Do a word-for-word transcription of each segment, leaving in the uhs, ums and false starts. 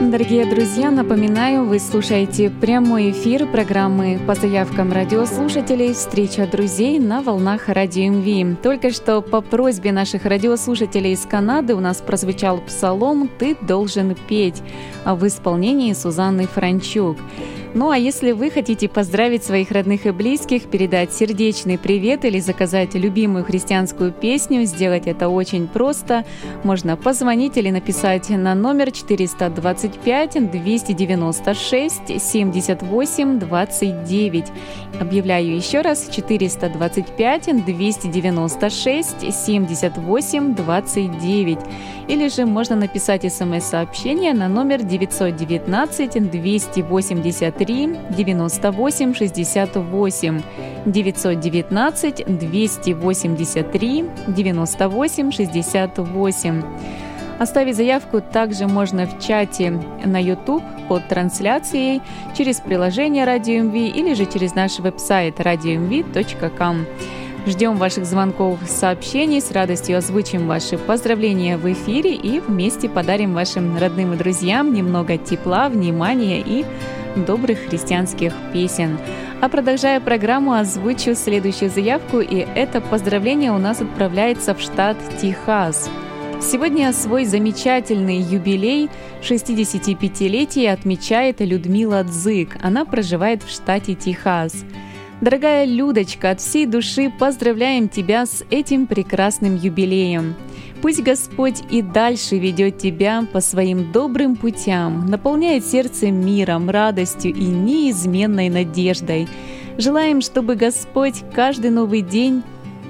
Дорогие друзья, напоминаю, вы слушаете прямой эфир программы по заявкам радиослушателей «Встреча друзей» на волнах Радио МВ. Только что по просьбе наших радиослушателей из Канады у нас прозвучал псалом «Ты должен петь» в исполнении Сузанны Франчук. Ну а если вы хотите поздравить своих родных и близких, передать сердечный привет или заказать любимую христианскую песню, сделать это очень просто. Можно позвонить или написать на номер четыреста двадцать пять двести девяносто шесть семьдесят восемь двадцать девять. Объявляю еще раз: четыреста двадцать пять двести девяносто шесть семьдесят восемь двадцать девять. Или же можно написать смс-сообщение на номер девятьсот девятнадцать двести восемьдесят три девяносто восемь шестьдесят восемь. девятьсот девятнадцать двести восемьдесят три девяносто восемь шестьдесят восемь. Оставить заявку также можно в чате на YouTube под трансляцией, через приложение Радио МВ или же через наш веб-сайт радио эм ви точка ком. Ждем ваших звонков, сообщений, с радостью озвучим ваши поздравления в эфире и вместе подарим вашим родным и друзьям немного тепла, внимания и добрых христианских песен. А продолжая программу, озвучу следующую заявку, и это поздравление у нас отправляется в штат Техас. Сегодня свой замечательный юбилей, шестидесятипятилетие, отмечает Людмила Дзык. Она проживает в штате Техас. Дорогая Людочка, от всей души поздравляем тебя с этим прекрасным юбилеем. Пусть Господь и дальше ведет тебя по своим добрым путям, наполняет сердце миром, радостью и неизменной надеждой. Желаем, чтобы Господь каждый новый день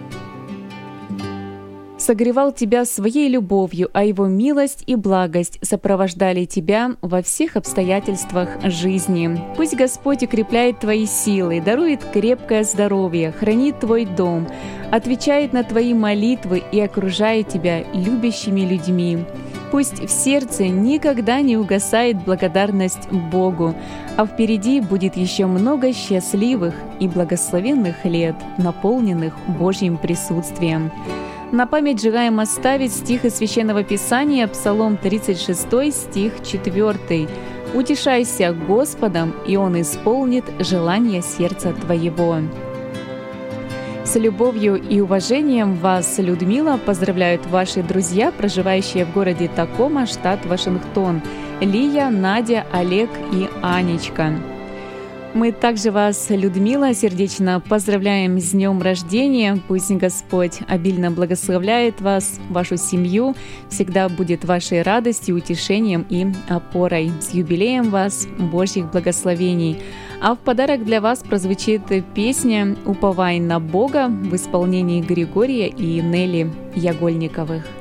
согревал тебя своей любовью, а Его милость и благость сопровождали тебя во всех обстоятельствах жизни. Пусть Господь укрепляет твои силы, дарует крепкое здоровье, хранит твой дом, отвечает на твои молитвы и окружает тебя любящими людьми. Пусть в сердце никогда не угасает благодарность Богу, а впереди будет еще много счастливых и благословенных лет, наполненных Божьим присутствием. На память желаем оставить стих из Священного Писания, Псалом тридцать шесть, стих четыре. «Утешайся Господом, и Он исполнит желание сердца твоего». С любовью и уважением вас, Людмила, поздравляют ваши друзья, проживающие в городе Такома, штат Вашингтон: Лия, Надя, Олег и Анечка. Мы также вас, Людмила, сердечно поздравляем с днем рождения. Пусть Господь обильно благословляет вас, вашу семью, всегда будет вашей радостью, утешением и опорой. С юбилеем вас, Божьих благословений! А в подарок для вас прозвучит песня «Уповай на Бога» в исполнении Григория и Нелли Ягольниковых.